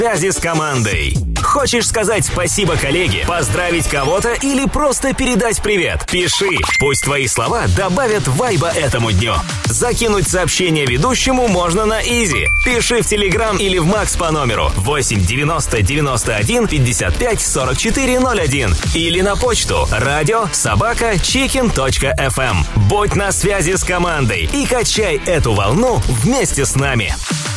связи с командой. Хочешь сказать спасибо коллеге, поздравить кого-то или просто передать привет? Пиши. Пусть твои слова добавят вайба этому дню. Закинуть сообщение ведущему можно на Изи. Пиши в Телеграм или в Макс по номеру 8 90 91 55 44 01 или на почту radio@chicken.fm. Будь на связи с командой и качай эту волну вместе с нами.